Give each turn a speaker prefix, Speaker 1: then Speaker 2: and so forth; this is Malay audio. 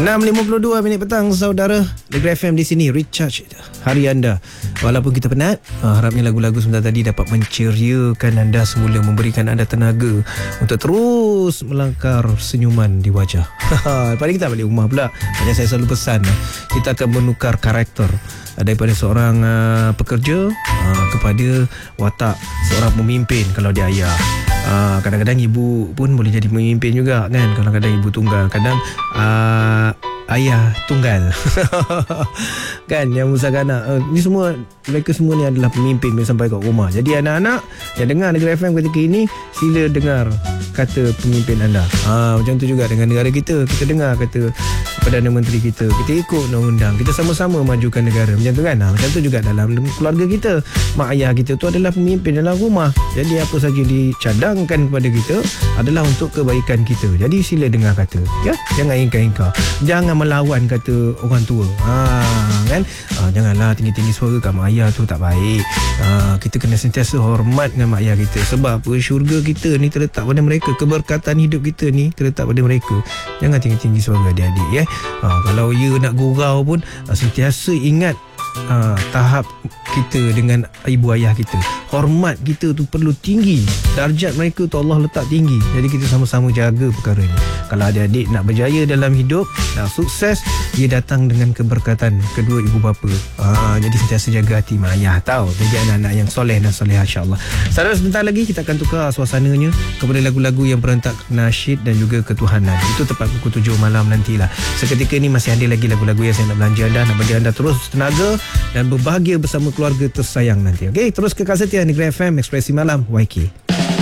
Speaker 1: 6.52 petang, saudara. Negeri FM di sini, recharge hari anda. Walaupun kita penat, harapnya lagu-lagu sebentar tadi dapat menceriakan anda semula, memberikan anda tenaga untuk terus melangkar senyuman di wajah. Pada kita balik rumah pula, macam saya selalu pesan, kita akan menukar karakter daripada seorang pekerja kepada watak seorang pemimpin kalau dia ayah. Kadang-kadang ibu pun boleh jadi pemimpin juga kan. Kadang-kadang ibu tunggal, kadang ayah tunggal. Kan, yang membesarkan anak. Ni semua, mereka semua ni adalah pemimpin sampai kat rumah. Jadi anak-anak yang dengar Negeri FM ketika ini, sila dengar kata pemimpin anda. Macam tu juga dengan negara kita. Kita dengar kata Perdana Menteri kita, kita ikut undang-undang, kita sama-sama majukan negara. Macam tu kan. Macam tu juga dalam keluarga kita. Mak ayah kita tu adalah pemimpin dalam rumah. Jadi apa saja dicadangkan kepada kita adalah untuk kebaikan kita. Jadi sila dengar kata, ya, jangan ingkar-ingkar, jangan melawan kata orang tua. Kan, janganlah tinggi-tinggi suara kat mak ayah tu, tak baik. Kita kena sentiasa hormat dengan mak ayah kita. Sebab apa, syurga kita ni terletak pada mereka, keberkatan hidup kita ni terletak pada mereka. Jangan tinggi-tinggi suara adik-adik, ya. Kalau you nak gurau pun, sentiasa ingat tahap kita dengan ibu ayah kita. Hormat kita tu perlu tinggi. Darjat mereka tu Allah letak tinggi. Jadi kita sama-sama jaga perkara ni. Kalau adik-adik nak berjaya dalam hidup, nak sukses, dia datang dengan keberkatan kedua ibu bapa. Jadi sentiasa jaga hati mak ayah, tahu. Jadi anak-anak yang soleh dan solehah, insya-Allah. Saudara, sebentar lagi kita akan tukar suasananya kepada lagu-lagu yang berentak nasyid dan juga ketuhanan. Itu tepat pukul 7 malam nantilah. Seketika ini masih ada lagi lagu-lagu yang saya nak belanja anda, nak bagi anda terus tenaga dan berbahagia bersama keluarga tersayang nanti. Okey, terus kekal setia Negeri FM, Ekspresi Malam YK.